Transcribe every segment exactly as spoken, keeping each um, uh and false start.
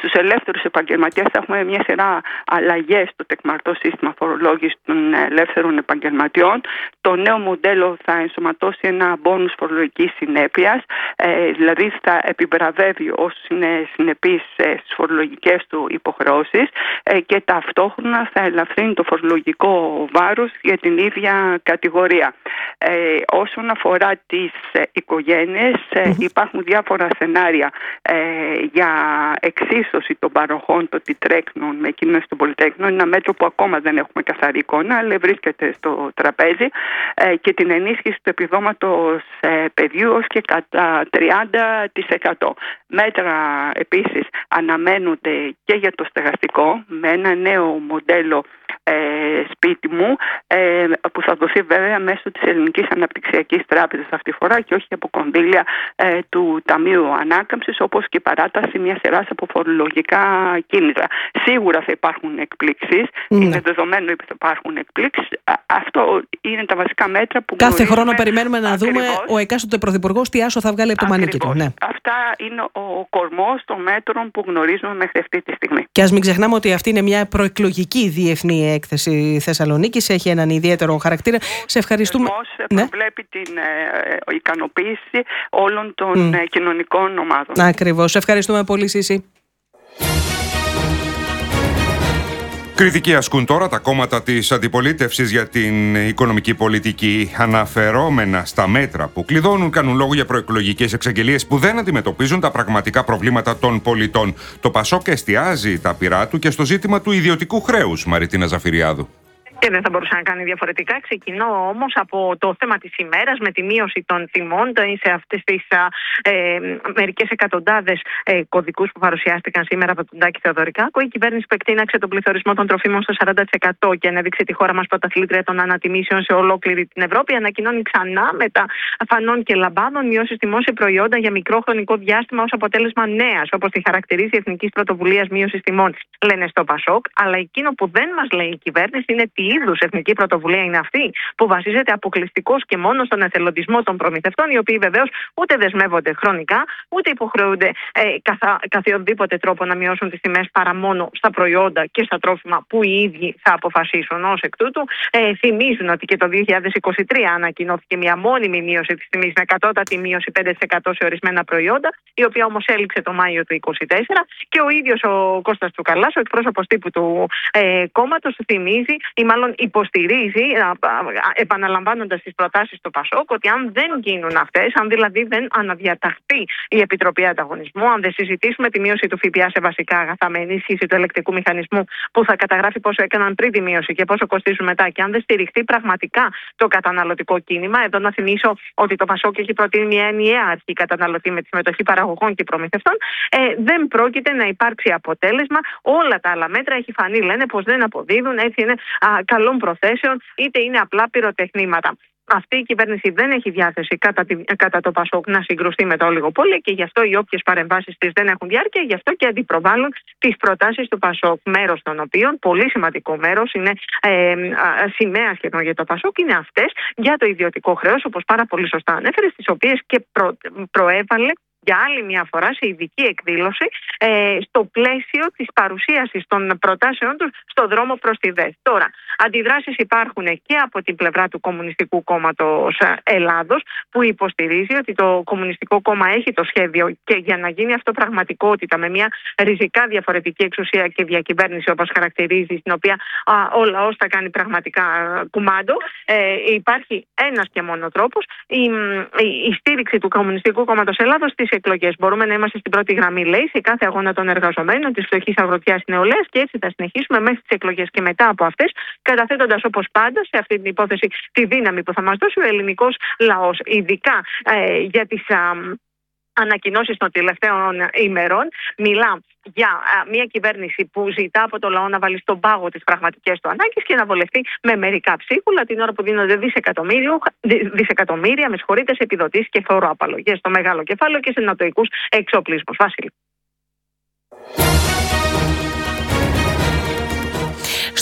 τους ελεύθερους επαγγελματίες θα έχουμε μια σειρά αλλαγές στο τεκμαρτό σύστημα φορολόγησης των ελεύθερων επαγγελματιών. Το νέο μοντέλο θα ενσωματώσει ένα μπόνους φορολογικής συνέπειας, ε, δηλαδή θα επιβραβεύει όσους είναι συνεπείς στις φορολογικές του υποχρεώσεις ε, και ταυτόχρονα θα ελαφρύνει το φορολογικό βάρος για την ίδια κατηγορία. Ε, όσον αφορά τις ε, οικογένειες, ε, mm-hmm. υπάρχουν διάφορα σενάρια ε, για εξίσωση των παροχών των τιτρέκνων με εκείνες των πολυτέκνων. Είναι ένα μέτρο που ακόμα δεν έχουμε καθαρή εικόνα, αλλά βρίσκεται στο τραπέζι, ε, και την ενίσχυση του επιδόματος ε, παιδιού ως και κατά τριάντα τοις εκατό. Μέτρα επίσης αναμένονται και για το στεγαστικό με ένα νέο μοντέλο ε, σπίτι μου ε, που θα δοθεί βέβαια μέσω της Ελληνικής Αναπτυξιακής Τράπεζας αυτή τη φορά και όχι από κονδύλια ε, του Ταμείου Ανάκαμψης, όπως και η παράταση μιας σειράς από φορολογικά κίνητρα. Σίγουρα θα υπάρχουν εκπλήξεις, mm. είναι δεδομένο ότι θα υπάρχουν εκπλήξεις. Αυτό είναι τα βασικά μέτρα που κάθε χρόνο περιμένουμε να ακριβώς δούμε ο εκάστοτε πρωθυπουργός τι άσο θα βγάλει από το ακριβώς μανίκι του. Ναι. Αυτά είναι ο κορμός των μέτρων που γνωρίζουμε μέχρι αυτή τη στιγμή. Και ας μην ξεχνάμε ότι αυτή είναι μια προεκλογική διεθνή έκθεση Θεσσαλονίκης, έχει έναν ιδιαίτερο χαρακτήρα. Σε ευχαριστούμε. Ναι. Προβλέπει την ε, ικανοποίηση όλων των mm. κοινωνικών ομάδων. Ακριβώς. Σε ευχαριστούμε πολύ, Σύση. Κριτική ασκούν τώρα τα κόμματα της αντιπολίτευσης για την οικονομική πολιτική. Αναφερόμενα στα μέτρα που κλειδώνουν, κάνουν λόγο για προεκλογικές εξαγγελίες που δεν αντιμετωπίζουν τα πραγματικά προβλήματα των πολιτών. Το Πασόκ εστιάζει τα πειρά του και στο ζήτημα του ιδιωτικού χρέους, Μαριτίνα Ζαφυριάδου. Και δεν θα μπορούσα να κάνει διαφορετικά. Ξεκινώ όμως από το θέμα της ημέρας με τη μείωση των τιμών σε αυτές τις ε, μερικές εκατοντάδες ε, κωδικούς που παρουσιάστηκαν σήμερα από τον Τάκη Θεοδωρικάκο. Η κυβέρνηση που εκτείναξε τον πληθωρισμό των τροφίμων στο σαράντα τοις εκατό και ανέδειξε τη χώρα μας πρωταθλήτρια των ανατιμήσεων σε ολόκληρη την Ευρώπη, ανακοινώνει ξανά με τα φανών και λαμπάδων μειώσεις τιμών σε προϊόντα για μικρό χρονικό διάστημα ως αποτέλεσμα νέας, όπως τη χαρακτηρίζει η Εθνικής Πρωτοβουλίας Μείωσης Τιμών, λένε στο Πασόκ. Αλλά εκείνο που δεν μας λέει η κυβέρνηση είναι τι είδους εθνική πρωτοβουλία είναι αυτή, που βασίζεται αποκλειστικώς και μόνο στον εθελοντισμό των προμηθευτών, οι οποίοι βεβαίως ούτε δεσμεύονται χρονικά, ούτε υποχρεούνται ε, καθα, καθιονδήποτε τρόπο να μειώσουν τις τιμές παρά μόνο στα προϊόντα και στα τρόφιμα που οι ίδιοι θα αποφασίσουν. Ως εκ τούτου, ε, θυμίζουν ότι και το δύο χιλιάδες είκοσι τρία ανακοινώθηκε μια μόνιμη μείωση της τιμής με κατώτατη μείωση πέντε τοις εκατό σε ορισμένα προϊόντα, η οποία όμως έληξε το Μάιο του είκοσι τέσσερα, και ο ίδιος ο Κώστας Τσουκαλάς, ο εκπρόσωπος τύπου του ε, κόμματος, θυμίζει ή μάλλον υποστηρίζει, επαναλαμβάνοντας τις προτάσεις του Πασόκ, ότι αν δεν γίνουν αυτές, αν δηλαδή δεν αναδιαταχθεί η Επιτροπή Ανταγωνισμού, αν δεν συζητήσουμε τη μείωση του ΦΠΑ σε βασικά αγαθά με ενίσχυση του ελεκτικού μηχανισμού που θα καταγράφει πόσο έκαναν πριν τη μείωση και πόσο κοστίζουν μετά, και αν δεν στηριχθεί πραγματικά το καταναλωτικό κίνημα, εδώ να θυμίσω ότι το Πασόκ έχει προτείνει μια ενιαία αρχή καταναλωτή με τη συμμετοχή παραγωγών και προμηθευτών, ε, δεν πρόκειται να υπάρξει αποτέλεσμα. Όλα τα άλλα μέτρα, έχει φανεί, λένε πως δεν αποδίδουν, έτσι είναι α, καλών προθέσεων, είτε είναι απλά πυροτεχνήματα. Αυτή η κυβέρνηση δεν έχει διάθεση κατά, τη, κατά το Πασόκ να συγκρουστεί με το ολιγοπόλιο, και γι' αυτό οι όποιες παρεμβάσεις της δεν έχουν διάρκεια, γι' αυτό και αντιπροβάλλουν τις προτάσεις του Πασόκ. Μέρος των οποίων, πολύ σημαντικό μέρος, είναι ε, σημαία σχεδόν για το Πασόκ, είναι αυτές για το ιδιωτικό χρέος, όπως πάρα πολύ σωστά ανέφερε, στις οποίες και προ, προέβαλε για άλλη μια φορά σε ειδική εκδήλωση ε, στο πλαίσιο της παρουσίασης των προτάσεων τους στο δρόμο προς τη ΔΕΘ. Τώρα, αντιδράσεις υπάρχουν και από την πλευρά του Κομμουνιστικού Κόμματος Ελλάδος, που υποστηρίζει ότι το Κομμουνιστικό Κόμμα έχει το σχέδιο, και για να γίνει αυτό πραγματικότητα με μια ριζικά διαφορετική εξουσία και διακυβέρνηση, όπως χαρακτηρίζει, στην οποία α, ο λαός θα κάνει πραγματικά κουμάντο, ε, υπάρχει ένας και μόνο τρόπος, η, η, η στήριξη του Κομμουνιστικού Κόμματος Ελλάδος στις εκλογές. Μπορούμε να είμαστε στην πρώτη γραμμή, λέει, σε κάθε αγώνα των εργαζομένων, της φτωχής αγροτιάς νεολαίας, και έτσι θα συνεχίσουμε μέχρι τις εκλογές και μετά από αυτές, καταθέτοντας όπως πάντα σε αυτή την υπόθεση τη δύναμη που θα μας δώσει ο ελληνικός λαός, ειδικά ε, για τις α, ανακοινώσεις των τελευταίων ημερών. Μιλά για α, μια κυβέρνηση που ζητά από το λαό να βάλει στον πάγο τις πραγματικές του ανάγκες και να βολευτεί με μερικά ψίχουλα την ώρα που δίνονται δισεκατομμύρια, δισεκατομμύρια με συγχωρείτε, σε επιδοτήσεις και φοροαπαλλογές στο μεγάλο κεφάλαιο και σε νατοικούς εξοπλισμούς. Βασίλη.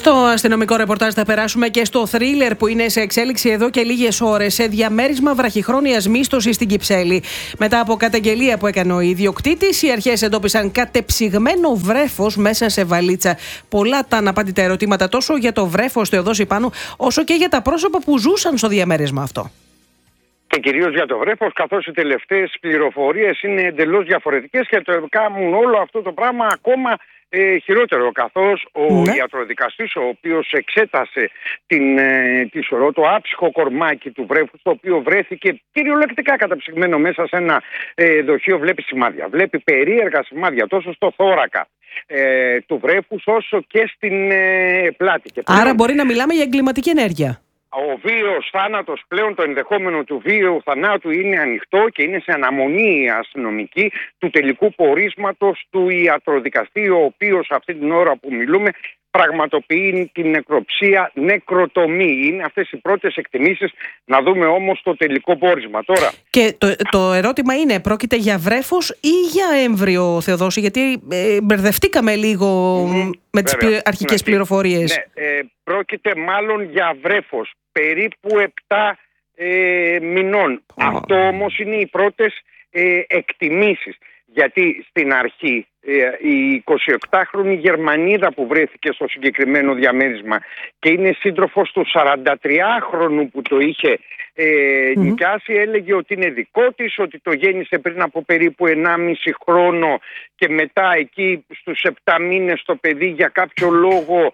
Στο αστυνομικό ρεπορτάζ θα περάσουμε και στο θρίλερ που είναι σε εξέλιξη εδώ και λίγες ώρες. Σε διαμέρισμα βραχυχρόνιας μίσθωσης στην Κυψέλη. Μετά από καταγγελία που έκανε ο ιδιοκτήτης, οι αρχές εντόπισαν κατεψυγμένο βρέφος μέσα σε βαλίτσα. Πολλά τα αναπάντητα ερωτήματα τόσο για το βρέφος Θεοδόση Πάνου, όσο και για τα πρόσωπα που ζούσαν στο διαμέρισμα αυτό. Και κυρίως για το βρέφος, καθώς οι τελευταίες πληροφορίες είναι εντελώς διαφορετικές και το κάνουν όλο αυτό το πράγμα ακόμα ε, χειρότερο, καθώς ο ναι. ιατροδικαστής, ο οποίος εξέτασε την, ε, τη σωρό, το άψυχο κορμάκι του βρέφους, το οποίο βρέθηκε κυριολεκτικά καταψυγμένο μέσα σε ένα ε, δοχείο, βλέπει σημάδια. Βλέπει περίεργα σημάδια τόσο στο θώρακα ε, του βρέφους όσο και στην ε, πλάτη. Και άρα πλέον, μπορεί να μιλάμε για εγκληματική ενέργεια. Ο βίαιος θάνατος πλέον, το ενδεχόμενο του βίαιου θανάτου είναι ανοιχτό και είναι σε αναμονή αστυνομική του τελικού πορίσματος του ιατροδικαστή, ο οποίος αυτή την ώρα που μιλούμε πραγματοποιεί την νεκροψία νεκροτομή. Είναι αυτές οι πρώτες εκτιμήσεις, να δούμε όμως το τελικό πόρισμα τώρα. Και το, το ερώτημα είναι, πρόκειται για βρέφος ή για έμβριο, Θεοδόση, γιατί ε, μπερδευτήκαμε λίγο mm, με τις βέβαια, αρχικές ναι, πληροφορίες. Ναι, ε, πρόκειται μάλλον για βρέφος, περίπου επτά ε, μηνών. Oh. Αυτό όμως είναι οι πρώτες ε, εκτιμήσεις. Γιατί στην αρχή ε, η εικοσιοκτάχρονη Γερμανίδα που βρέθηκε στο συγκεκριμένο διαμέρισμα και είναι σύντροφος του σαραντατριάχρονου που το είχε ε, mm-hmm. νοικιάσει, έλεγε ότι είναι δικό της, ότι το γέννησε πριν από περίπου ενάμιση χρόνο και μετά εκεί στους επτά μήνες το παιδί για κάποιο λόγο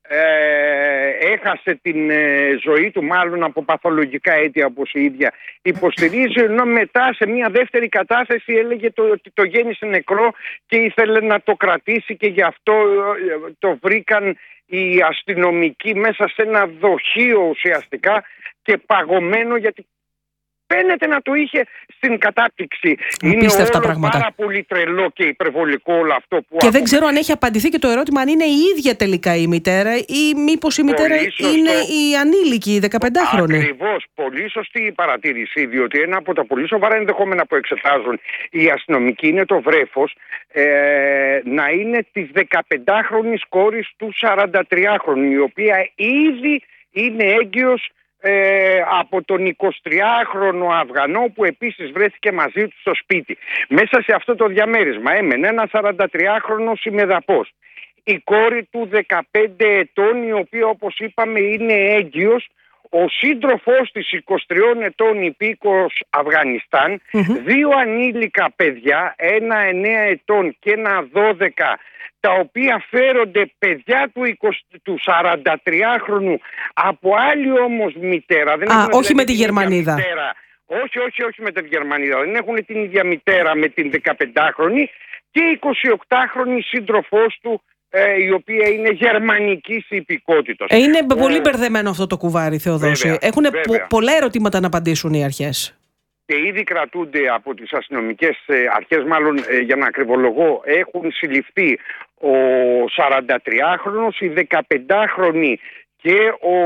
Ε, έχασε την ε, ζωή του, μάλλον από παθολογικά αίτια όπως η ίδια υποστηρίζει, ενώ μετά σε μια δεύτερη κατάσταση έλεγε το, ότι το γέννησε νεκρό και ήθελε να το κρατήσει και γι' αυτό ε, το βρήκαν οι αστυνομικοί μέσα σε ένα δοχείο ουσιαστικά και παγωμένο, γιατί φαίνεται να το είχε στην κατάπτυξη. Είναι όλο πράγματα. Πάρα πολύ τρελό και υπερβολικό όλο αυτό που... Και δεν ξέρω αν έχει απαντηθεί και το ερώτημα αν είναι η ίδια τελικά η μητέρα ή μήπως η μητέρα είναι η ανήλικη, η δεκαπεντάχρονη. Ακριβώς, πολύ σωστή η παρατήρηση, διότι ένα από τα πολύ σοβαρά ενδεχόμενα που εξετάζουν οι αστυνομικοί είναι το βρέφος ε, να είναι της δεκαπεντάχρονης κόρης του σαραντατριάχρονου, η οποία ήδη είναι έγκυος Ε, από τον εικοσιτριάχρονο Αφγανό που επίσης βρέθηκε μαζί του στο σπίτι. Μέσα σε αυτό το διαμέρισμα έμενε ένα σαραντατριάχρονος ημεδαπός. Η κόρη του δεκαπέντε ετών, η οποία όπως είπαμε είναι έγκυος. Ο σύντροφός της εικοσιτριών ετών, υπήκοος Αφγανιστάν, mm-hmm. δύο ανήλικα παιδιά, ένα εννέα ετών και ένα δώδεκα, τα οποία φέρονται παιδιά του, είκοσι, του σαραντατριάχρονου από άλλη όμως μητέρα. Δεν Α, έχουν όχι δηλαδή με τη Γερμανίδα. Όχι, όχι, όχι με τη Γερμανίδα. Δεν έχουν την ίδια μητέρα με την δεκαπεντάχρονη και η εικοσιοκτάχρονη σύντροφός του, ε, η οποία είναι γερμανικής υπηκότητας. Ε, είναι ε, πολύ μπερδεμένο αυτό το κουβάρι, Θεοδόση. Έχουν πο- πολλά ερωτήματα να απαντήσουν οι αρχές. Και ήδη κρατούνται από τις αστυνομικές αρχές, μάλλον ε, για να ακριβολογώ, έχουν συλληφθεί ο σαραντατριάχρονος, η δεκαπεντάχρονη και ο,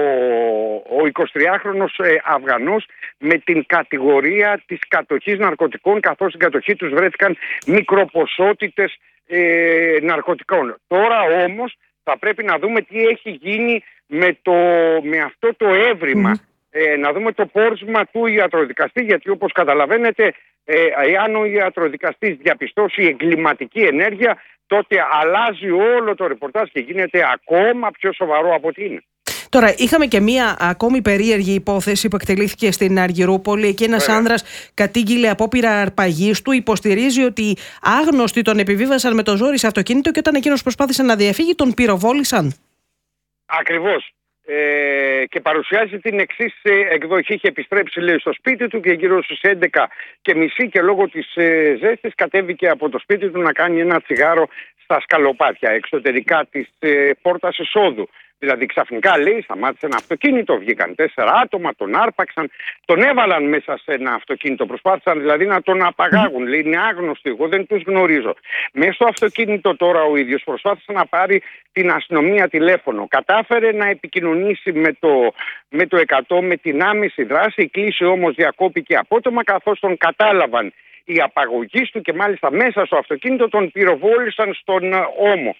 ο εικοσιτριάχρονος ε, Αφγανός με την κατηγορία της κατοχής ναρκωτικών, καθώς στην κατοχή τους βρέθηκαν μικροποσότητες ε, ναρκωτικών. Τώρα όμως θα πρέπει να δούμε τι έχει γίνει με, το, με αυτό το έβριμα. Mm. Ε, να δούμε το πόρισμα του ιατροδικαστή, γιατί όπως καταλαβαίνετε, ε, εάν ο ιατροδικαστής διαπιστώσει εγκληματική ενέργεια, τότε αλλάζει όλο το ρεπορτάζ και γίνεται ακόμα πιο σοβαρό από ό,τι είναι. Τώρα, είχαμε και μία ακόμη περίεργη υπόθεση που εκτελήθηκε στην Αργυρούπολη. Εκεί ένας άνδρας κατήγγειλε απόπειρα αρπαγής του. Υποστηρίζει ότι άγνωστοι τον επιβίβασαν με το ζόρι σε αυτοκίνητο και όταν εκείνος προσπάθησε να διαφύγει, τον πυροβόλησαν. Ακριβώς. Ε, και παρουσιάζει την εξής ε, εκδοχή. Είχε επιστρέψει, λέει, στο σπίτι του και γύρω στις έντεκα και μισή και λόγω της ε, ζέστης κατέβηκε από το σπίτι του να κάνει ένα τσιγάρο στα σκαλοπάτια εξωτερικά της ε, πόρτας εισόδου. Δηλαδή ξαφνικά, λέει, σταμάτησε ένα αυτοκίνητο, βγήκαν τέσσερα άτομα, τον άρπαξαν, τον έβαλαν μέσα σε ένα αυτοκίνητο, προσπάθησαν δηλαδή να τον απαγάγουν. Λέει, είναι άγνωστοι, εγώ δεν τους γνωρίζω. Μέσα στο αυτοκίνητο τώρα ο ίδιος προσπάθησε να πάρει την αστυνομία τηλέφωνο. Κατάφερε να επικοινωνήσει με το, με το εκατό με την άμεση δράση, η κλήση όμως διακόπηκε απότομα καθώς τον κατάλαβαν οι απαγωγείς του και μάλιστα μέσα στο αυτοκίνητο τον πυροβόλησαν στον ώμο.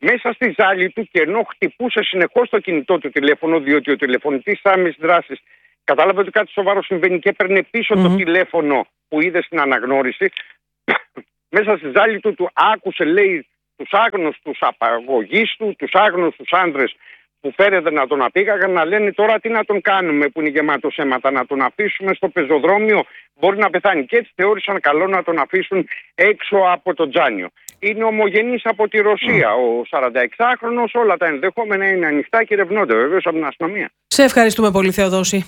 μέσα στη ζάλη του, και ενώ χτυπούσε συνεχώς το κινητό του τηλέφωνο, διότι ο τηλεφωνητής άμεσης δράσης κατάλαβε ότι κάτι σοβαρό συμβαίνει και έπαιρνε πίσω mm-hmm. το τηλέφωνο που είδε στην αναγνώριση, μέσα στη ζάλη του, του άκουσε, λέει, τους άγνωστους απαγωγείς του, τους άγνωστους άντρες που φέρεται να τον απήγαγαν να λένε τώρα τι να τον κάνουμε που είναι γεμάτος αίματα, να τον αφήσουμε στο πεζοδρόμιο, μπορεί να πεθάνει. Και έτσι θεώρησαν καλό να τον αφήσουν έξω από το τζάνιο. Είναι ομογενής από τη Ρωσία mm. ο σαρανταεξάχρονος, όλα τα ενδεχόμενα είναι ανοιχτά και ερευνώνται βεβαίως από την αστυνομία. Σε ευχαριστούμε πολύ, Θεοδόση.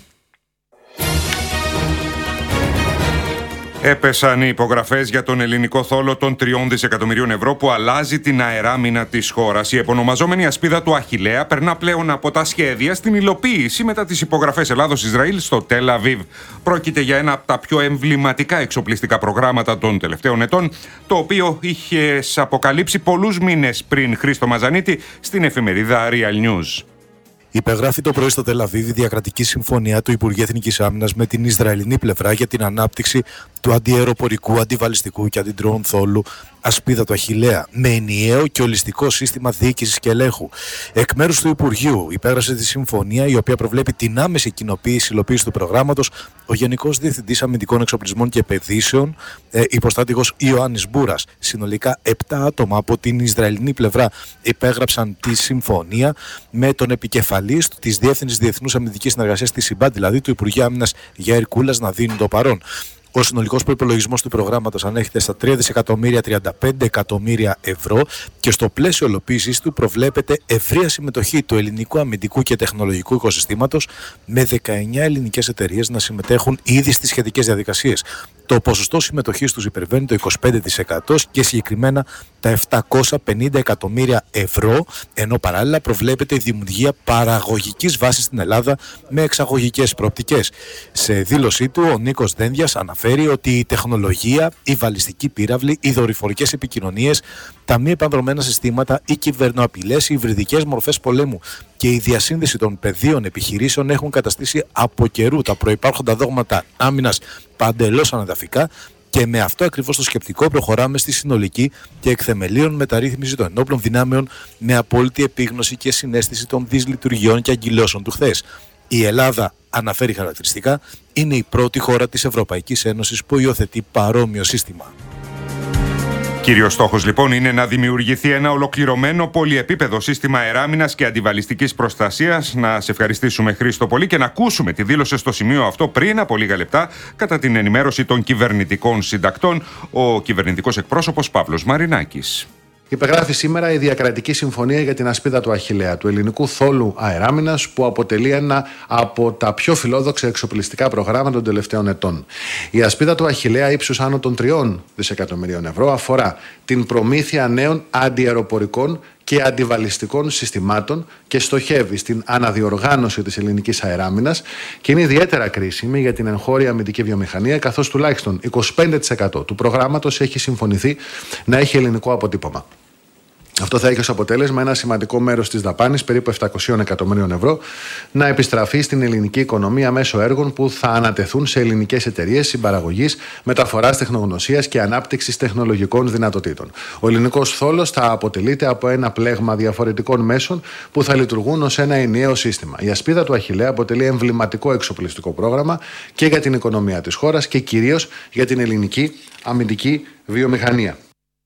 Έπεσαν οι υπογραφές για τον ελληνικό θόλο των τριών δισεκατομμυρίων ευρώ που αλλάζει την αεράμινα της χώρας. Η επωνομαζόμενη ασπίδα του Αχιλλέα περνά πλέον από τα σχέδια στην υλοποίηση μετά τις υπογραφές Ελλάδος-Ισραήλ στο Τελ Αβίβ. Πρόκειται για ένα από τα πιο εμβληματικά εξοπλιστικά προγράμματα των τελευταίων ετών, το οποίο είχε αποκαλύψει πολλούς μήνες πριν Χρήστο Μαζανίτη στην εφημερίδα Real News. Υπεγράφει το πρωί στο Τελ Αβίβ η διακρατική συμφωνία του Υπουργείου Εθνικής Άμυνας με την Ισραηλινή πλευρά για την ανάπτυξη του αντιαεροπορικού, αντιβαλιστικού και αντιντρόουν θόλου ασπίδα του Αχιλλέα, με ενιαίο και ολιστικό σύστημα διοίκησης και ελέγχου. Εκ μέρους του Υπουργείου υπέγραψε τη συμφωνία, η οποία προβλέπει την άμεση κοινοποίηση υλοποίηση του προγράμματος ο Γενικός Διευθυντής Αμυντικών Εξοπλισμών και Επενδύσεων, ε, υποστάτηγος Ιωάννης Μπούρας. Συνολικά επτά άτομα από την Ισραηλινή πλευρά υπέγραψαν τη συμφωνία, με τον επικεφαλής της Διεύθυνσης Διεθνούς Αμυντικής Συνεργασίας της ΣΥΜΠΑ, δηλαδή του Υπουργείου Άμυνας Γιαήρ Κούλας, να δίνει το παρόν. Ο συνολικός προϋπολογισμός του προγράμματος ανέρχεται στα τρία δισεκατομμύρια τριάντα πέντε εκατομμύρια ευρώ και στο πλαίσιο υλοποίησης του προβλέπεται ευρεία συμμετοχή του ελληνικού αμυντικού και τεχνολογικού οικοσυστήματος, με δεκαεννιά ελληνικές εταιρείες να συμμετέχουν ήδη στις σχετικές διαδικασίες. Το ποσοστό συμμετοχής τους υπερβαίνει το είκοσι πέντε τοις εκατό και συγκεκριμένα τα επτακόσια πενήντα εκατομμύρια ευρώ, ενώ παράλληλα προβλέπεται η δημιουργία παραγωγικής βάσης στην Ελλάδα με εξαγωγικές προοπτικές. Σε δήλωσή του, ο Νίκος Δένδιας αναφέρει ότι η τεχνολογία, η βαλιστική πύραυλη, οι δορυφορικές επικοινωνίες, τα μη επανδρομένα συστήματα, οι κυβερνοαπειλές, οι υβριδικές μορφές πολέμου και η διασύνδεση των πεδίων επιχειρήσεων έχουν καταστήσει από καιρού τα προϋπάρχοντα δόγματα άμυνας παντελώς ανεδαφικά, και με αυτό ακριβώς το σκεπτικό προχωράμε στη συνολική και εκθεμελίων μεταρρύθμιση των ενόπλων δυνάμεων, με απόλυτη επίγνωση και συναίσθηση των δυσλειτουργιών και αγκυλώσεων του χθες. Η Ελλάδα, αναφέρει χαρακτηριστικά, είναι η πρώτη χώρα της Ευρωπαϊκής Ένωσης που υιοθετεί παρόμοιο σύστημα. Κύριος στόχος λοιπόν είναι να δημιουργηθεί ένα ολοκληρωμένο πολυεπίπεδο σύστημα αεράμινας και αντιβαλιστικής προστασίας. Να σε ευχαριστήσουμε, Χρήστο, πολύ, και να ακούσουμε τι δήλωσε στο σημείο αυτό πριν από λίγα λεπτά, κατά την ενημέρωση των κυβερνητικών συντακτών, ο κυβερνητικός εκπρόσωπος Παύλος Μαρινάκης. Υπεγράφει σήμερα η διακρατική συμφωνία για την ασπίδα του Αχιλλέα, του ελληνικού θόλου αεράμινας, που αποτελεί ένα από τα πιο φιλόδοξα εξοπλιστικά προγράμματα των τελευταίων ετών. Η ασπίδα του Αχιλλέα, ύψους άνω των τριών δισεκατομμυρίων ευρώ, αφορά την προμήθεια νέων αντιαεροπορικών και αντιβαλιστικών συστημάτων και στοχεύει στην αναδιοργάνωση της ελληνικής αεράμινας και είναι ιδιαίτερα κρίσιμη για την εγχώρια αμυντική βιομηχανία, καθώς τουλάχιστον είκοσι πέντε τοις εκατό του προγράμματος έχει συμφωνηθεί να έχει ελληνικό αποτύπωμα. Αυτό θα έχει ως αποτέλεσμα ένα σημαντικό μέρος της δαπάνης, περίπου επτακόσια εκατομμυρίων ευρώ, να επιστραφεί στην ελληνική οικονομία μέσω έργων που θα ανατεθούν σε ελληνικές εταιρείες συμπαραγωγής, μεταφοράς τεχνογνωσίας και ανάπτυξης τεχνολογικών δυνατοτήτων. Ο ελληνικός θόλος θα αποτελείται από ένα πλέγμα διαφορετικών μέσων που θα λειτουργούν ως ένα ενιαίο σύστημα. Η ασπίδα του Αχιλλέα αποτελεί εμβληματικό εξοπλιστικό πρόγραμμα και για την οικονομία της χώρας και κυρίως για την ελληνική αμυντική βιομηχανία.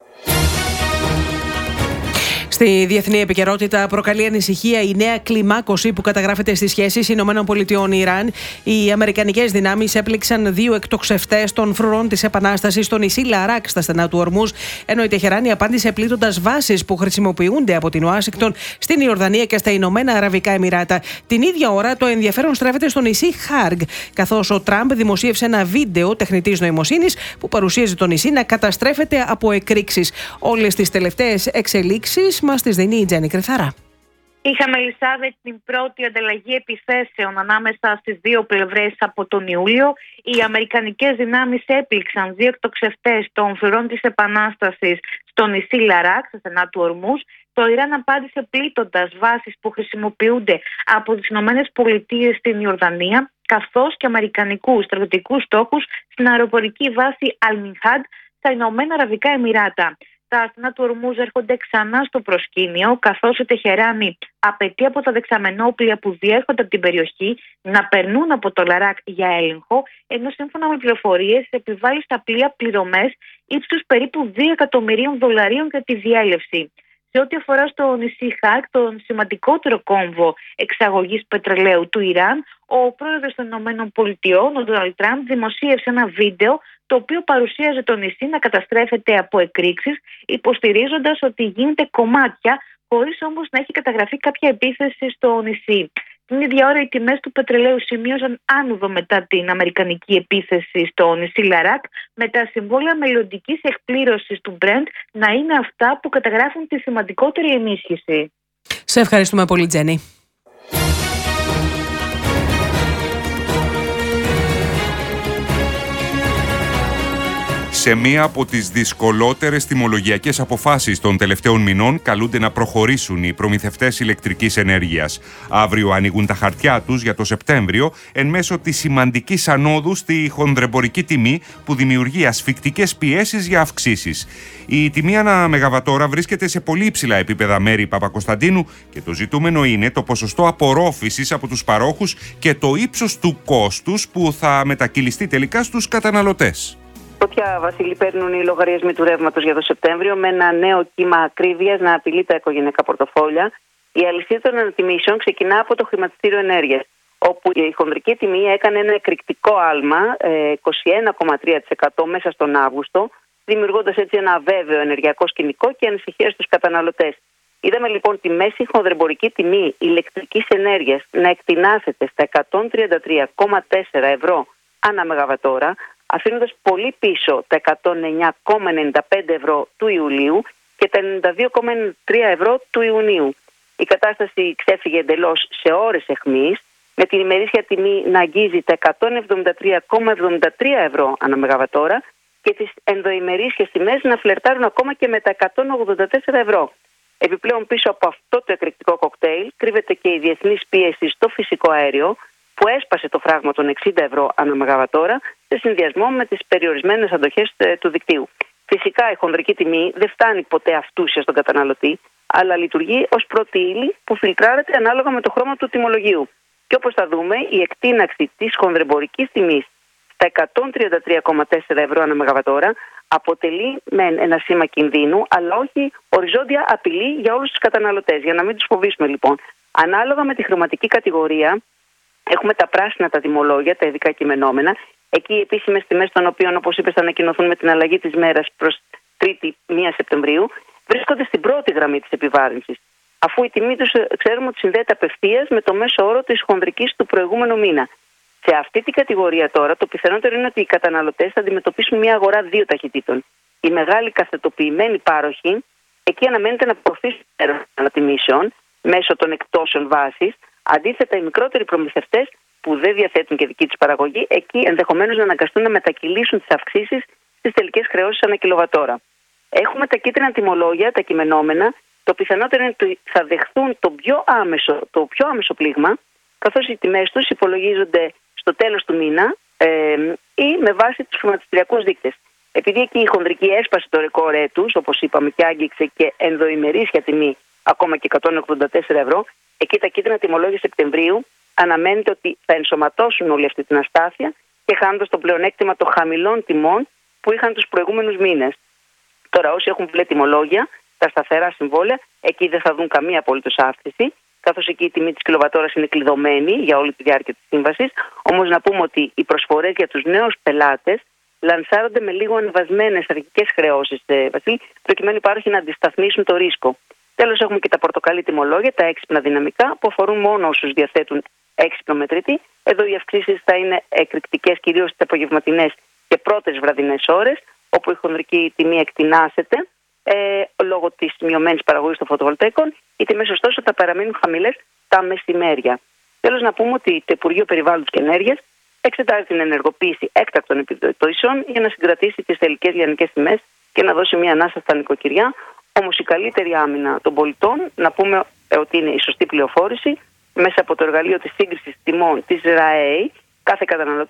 Στη διεθνή επικαιρότητα, προκαλεί ανησυχία η νέα κλιμάκωση που καταγράφεται στις σχέσεις ΗΠΑ-Ιράν. Οι αμερικανικές δυνάμεις έπληξαν δύο εκτοξευτές των φρουρών της Επανάστασης στο νησί Λαράκ στα στενά του Ορμούζ, ενώ η Τεχεράνη απάντησε πλήττοντας βάσεις που χρησιμοποιούνται από την Ουάσιγκτον στην Ιορδανία και στα Ηνωμένα Αραβικά Εμιράτα. Την ίδια ώρα, το ενδιαφέρον στρέφεται στο νησί Χάργ, καθώς ο Τραμπ δημοσίευσε ένα βίντεο τεχνητής νοημοσύνης που παρουσίαζε το νησί να καταστρέφεται από εκρήξεις. Όλες τις τελευταίες εξελίξεις μας τις δίνει η Τζέννη Κρυθαρά. Είχαμε, Ελισάβετ, την πρώτη ανταλλαγή επιθέσεων ανάμεσα στις δύο πλευρές από τον Ιούλιο. Οι αμερικανικές δυνάμεις έπληξαν δύο εκτοξευτές των φρουρών της Επανάστασης στο νησί Λαράκ, στα στενά του Ορμούζ. Το Ιράν απάντησε πλήττοντας βάσεις που χρησιμοποιούνται από τις ΗΠΑ στην Ιορδανία, καθώς και αμερικανικούς στρατιωτικούς στόχους στην αεροπορική βάση Αλ-Μινχάντ στα Ηνωμένα Αραβικά Εμιράτα. τα αστυνά του Ορμούζ έρχονται ξανά στο προσκήνιο, καθώς η Τεχεράνη απαιτεί από τα δεξαμενόπλια που διέρχονται από την περιοχή να περνούν από το Λαράκ για έλεγχο, ενώ σύμφωνα με πληροφορίες επιβάλλει στα πλοία πληρωμές ύψους περίπου δύο εκατομμυρίων δολαρίων για τη διέλευση. Σε ό,τι αφορά στο νησί Χακ, τον σημαντικότερο κόμβο εξαγωγής πετρελαίου του Ιράν, ο πρόεδρος των ΗΠΑ, ο Ντόναλντ Τραμπ, δημοσίευσε ένα βίντεο το οποίο παρουσίαζε το νησί να καταστρέφεται από εκρήξεις, υποστηρίζοντας ότι γίνεται κομμάτια, χωρίς όμως να έχει καταγραφεί κάποια επίθεση στο νησί. Την ίδια ώρα οι τιμές του πετρελαίου σημείωσαν άνοδο μετά την αμερικανική επίθεση στο νησί Λαράκ, με τα συμβόλαια μελλοντικής εκπλήρωσης του Brent να είναι αυτά που καταγράφουν τη σημαντικότερη ενίσχυση. Σε ευχαριστούμε πολύ, Τζένι. Σε μία από τις δυσκολότερες τιμολογιακές αποφάσεις των τελευταίων μηνών καλούνται να προχωρήσουν οι προμηθευτές ηλεκτρικής ενέργειας. Αύριο ανοίγουν τα χαρτιά τους για το Σεπτέμβριο εν μέσω της σημαντικής ανόδου στη χονδρεμπορική τιμή που δημιουργεί ασφικτικές πιέσεις για αυξήσεις. Η τιμή ανά μεγαβατόρα βρίσκεται σε πολύ υψηλά επίπεδα, Μέρη Παπακοσταντίνου, και το ζητούμενο είναι το ποσοστό απορρόφησης από τους παρόχους και το ύψος του κόστους που θα μετακυλιστεί τελικά στους καταναλωτές. Φωτιά, Βασίλη, παίρνουν οι λογαριασμοί του ρεύματος για το Σεπτέμβριο με ένα νέο κύμα ακρίβειας να απειλεί τα οικογενειακά πορτοφόλια. Η αλυσίδα των ανατιμήσεων ξεκινά από το χρηματιστήριο ενέργειας, όπου η χονδρική τιμή έκανε ένα εκρηκτικό άλμα είκοσι ένα κόμμα τρία τοις εκατό μέσα στον Αύγουστο, δημιουργώντας έτσι ένα αβέβαιο ενεργειακό σκηνικό και ανησυχία στους καταναλωτές. Είδαμε λοιπόν τη μέση χονδρεμπορική τιμή ηλεκτρικής ενέργειας να εκτινάσεται στα εκατόν τριάντα τρία κόμμα τέσσερα ευρώ ανά μεγαβατόρα, αφήνοντας πολύ πίσω τα εκατόν εννιά κόμμα ενενήντα πέντε ευρώ του Ιουλίου και τα ενενήντα δύο κόμμα ενενήντα τρία ευρώ του Ιουνίου. Η κατάσταση ξέφυγε εντελώς σε ώρες αιχμής, με την ημερήσια τιμή να αγγίζει τα εκατόν εβδομήντα τρία κόμμα εβδομήντα τρία ευρώ ανά μεγαβατόρα και τις ενδοημερήσιες τιμές να φλερτάρουν ακόμα και με τα εκατόν ογδόντα τέσσερα ευρώ. Επιπλέον, πίσω από αυτό το εκρηκτικό κοκτέιλ κρύβεται και η διεθνής πίεση στο φυσικό αέριο, που έσπασε το φράγμα των εξήντα ευρώ ανά μεγαβατόρα σε συνδυασμό με τις περιορισμένες αντοχές του δικτύου. Φυσικά η χονδρική τιμή δεν φτάνει ποτέ αυτούσια στον καταναλωτή, αλλά λειτουργεί ως πρώτη ύλη που φιλτράρεται ανάλογα με το χρώμα του τιμολογίου. Και όπως θα δούμε, η εκτείναξη της χονδρεμπορικής τιμής στα εκατόν τριάντα τρία κόμμα τέσσερα ευρώ ανά μεγαβατόρα αποτελεί μεν ένα σήμα κινδύνου, αλλά όχι οριζόντια απειλή για όλους τους καταναλωτές. Για να μην τους φοβήσουμε λοιπόν. Ανάλογα με τη χρωματική κατηγορία, έχουμε τα πράσινα τα τιμολόγια, τα ειδικά κειμενόμενα. Εκεί οι επίσημες τιμές των οποίων, όπως είπες, θα ανακοινωθούν με την αλλαγή της μέρας προς Τρίτη πρώτη Σεπτεμβρίου, βρίσκονται στην πρώτη γραμμή της επιβάρυνσης. Αφού η τιμή τους ξέρουμε ότι συνδέεται απευθείας με το μέσο όρο της χονδρικής του προηγούμενου μήνα. Σε αυτή την κατηγορία τώρα, το πιθανότερο είναι ότι οι καταναλωτές θα αντιμετωπίσουν μια αγορά δύο ταχυτήτων. Οι μεγάλοι καθετοποιημένοι πάροχοι, εκεί αναμένεται να προωθήσουν ανατιμήσεων μέσω των εκτόσεων βάσης. Αντίθετα, οι μικρότεροι προμηθευτές που δεν διαθέτουν και δική τους παραγωγή, εκεί ενδεχομένως να αναγκαστούν να μετακυλήσουν τις αυξήσεις στις τελικές χρεώσεις ανά κιλοβατόρα. Έχουμε τα κίτρινα τιμολόγια, τα κειμενόμενα. Το πιθανότερο είναι ότι θα δεχθούν το πιο άμεσο, το πιο άμεσο πλήγμα, καθώς οι τιμές τους υπολογίζονται στο τέλος του μήνα ε, ή με βάση τους χρηματιστηριακούς δείκτες. Επειδή εκεί η χονδρική έσπασε το ρεκόρ έτους, όπως είπαμε, και άγγιξε και ενδοημερήσια τιμή ακόμα και εκατόν ογδόντα τέσσερα ευρώ, εκεί τα κίτρινα τιμολόγια Σεπτεμβρίου αναμένεται ότι θα ενσωματώσουν όλη αυτή την αστάθεια και χάνοντας το πλεονέκτημα των χαμηλών τιμών που είχαν τους προηγούμενους μήνες. Τώρα, όσοι έχουν μπλε τιμολόγια, τα σταθερά συμβόλαια, εκεί δεν θα δουν καμία απολύτως αύξηση, καθώς εκεί η τιμή της κιλοβατόρας είναι κλειδωμένη για όλη τη διάρκεια της σύμβασης. Όμως να πούμε ότι οι προσφορές για τους νέους πελάτες λανσάρονται με λίγο ανεβασμένες αρχικές χρεώσεις, ε, Βασίλη, προκειμένου οι πάροχοι να αντισταθμίσουν το ρίσκο. Τέλος, έχουμε και τα πορτοκαλί τιμολόγια, τα έξυπνα δυναμικά, που αφορούν μόνο όσους διαθέτουν έξυπνο μετρητή. Εδώ οι αυξήσεις θα είναι εκρηκτικές, κυρίως στις απογευματινές και πρώτες βραδινές ώρες, όπου η χονδρική τιμή εκτινάσεται ε, λόγω της μειωμένης παραγωγής των φωτοβολταϊκών. Οι τιμές, ωστόσο, θα παραμείνουν χαμηλές τα μεσημέρια. Τέλος, να πούμε ότι το Υπουργείο Περιβάλλοντος και Ενέργειας εξετάζει την ενεργοποίηση έκτακτων επιδοτήσεων για να συγκρατήσει τις τελικές λιανικές τιμές και να δώσει μια ανάσα στα νοικοκυριά. Όμως η καλύτερη άμυνα των πολιτών, να πούμε ότι είναι η σωστή πληροφόρηση μέσα από το εργαλείο της σύγκρισης τιμών της ΡΑΕ. Κάθε καταναλωτής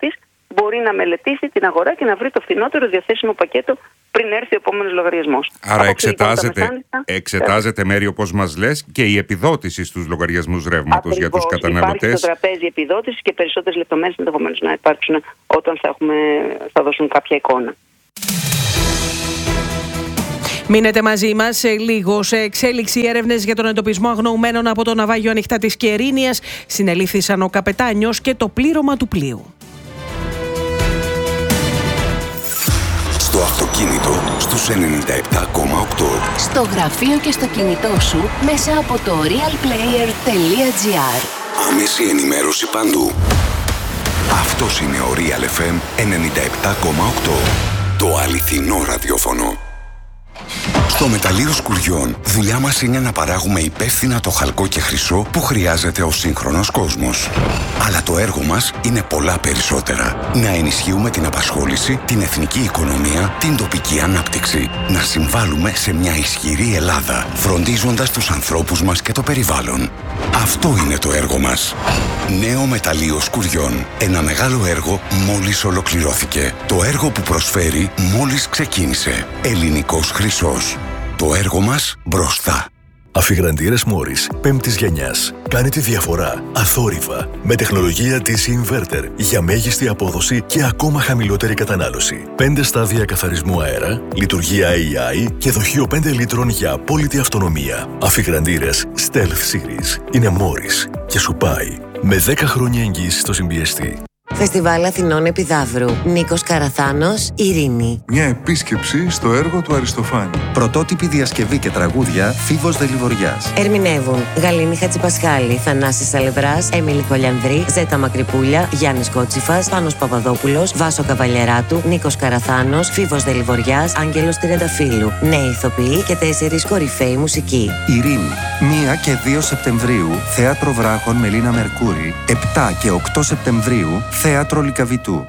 μπορεί να μελετήσει την αγορά και να βρει το φθηνότερο διαθέσιμο πακέτο πριν έρθει ο επόμενος λογαριασμός. Άρα εξετάζεται, εξετάζεται Μέρη, όπως μας λες, και η επιδότηση στους λογαριασμούς ρεύματος για τους καταναλωτές. Υπάρχει στο τραπέζι επιδότηση και περισσότερες λεπτομέρειες ενδεχομένως να υπάρξουν όταν θα, έχουμε, θα δώσουν κάποια εικόνα. Μείνετε μαζί μας. Σε λίγο, σε εξέλιξη, έρευνες για τον εντοπισμό αγνοουμένων από το ναυάγιο Ανοιχτά της Κερίνιας. Συνελήφθησαν ο καπετάνιος και το πλήρωμα του πλοίου. Στο αυτοκίνητο στους ενενήντα επτά κόμμα οκτώ. Στο γραφείο και στο κινητό σου μέσα από το real player τελεία τζι άρ. Άμεση ενημέρωση παντού. Αυτός είναι ο Real εφ εμ ενενήντα επτά κόμμα οκτώ. Το αληθινό ραδιόφωνο. Στο μεταλλείο Σκουριών, δουλειά μας είναι να παράγουμε υπεύθυνα το χαλκό και χρυσό που χρειάζεται ο σύγχρονος κόσμος. Αλλά το έργο μας είναι πολλά περισσότερα. Να ενισχύουμε την απασχόληση, την εθνική οικονομία, την τοπική ανάπτυξη. Να συμβάλλουμε σε μια ισχυρή Ελλάδα, φροντίζοντας τους ανθρώπους μας και το περιβάλλον. Αυτό είναι το έργο μας. Νέο μεταλλείο Σκουριών. Ένα μεγάλο έργο μόλις ολοκληρώθηκε. Το έργο που προσφέρει μόλις ξεκίνησε. Ελληνικός χρυσός. Το έργο μας μπροστά. Αφιγραντήρες Μόρις, πέμπτης γενιάς. Κάνει τη διαφορά, αθόρυβα, με τεχνολογία ντι σι Inverter για μέγιστη απόδοση και ακόμα χαμηλότερη κατανάλωση. Πέντε στάδια καθαρισμού αέρα, λειτουργία έι άι και δοχείο πέντε λίτρων για απόλυτη αυτονομία. Αφιγραντήρες Stealth Series είναι Μόρις και σου πάει με δέκα χρόνια εγγύηση στο συμπιεστή. Φεστιβάλ Αθηνών Επιδαύρου. Νίκος Καραθάνος, Ειρήνη. Μια επίσκεψη στο έργο του Αριστοφάνη. Πρωτότυπη διασκευή και τραγούδια Φίβος Δελιβοριάς. Ερμηνεύουν Γαλήνη Χατζηπασχάλη, Θανάσης Σαλευράς, Έμιλη Κολιανδρή, Ζέτα Μακρυπούλια, Γιάννης Κότσιφας, Πάνος Παπαδόπουλος, Βάσο Καβαλιεράτου, Νίκος Καραθάνος, Φίβος Δελιβοριάς, Άγγελος Τριανταφύλου. Νέοι ηθοποιοί και τέσσερις κορυφαίοι μουσικοί. Ειρήνη. πρώτη και δύο Σεπτεμβρίου, Θέατρο Βράχων Μελίνα Μερκούρη. επτά και οκτώ Σεπτεμβρίου, Θέατρο Λυκαβητού.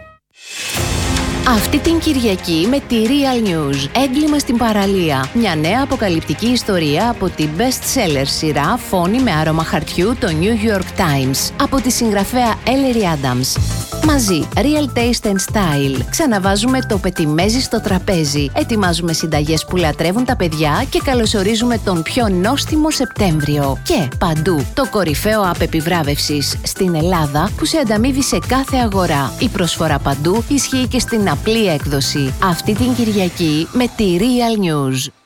Αυτή την Κυριακή με τη Real News. Έγκλημα στην παραλία. Μια νέα αποκαλυπτική ιστορία από την best-seller σειρά Φόνη με άρωμα χαρτιού, το New York Times. Από τη συγγραφέα Ellery Adams. Μαζί, Real Taste and Style. Ξαναβάζουμε το πετιμέζι στο τραπέζι. Ετοιμάζουμε συνταγές που λατρεύουν τα παιδιά και καλωσορίζουμε τον πιο νόστιμο Σεπτέμβριο. Και παντού, το κορυφαίο app επιβράβευσης στην Ελλάδα που σε ανταμείβει σε κάθε αγορά. Η προσφορά παντού ισχύει και στην απλή έκδοση. Αυτή την Κυριακή με τη Real News.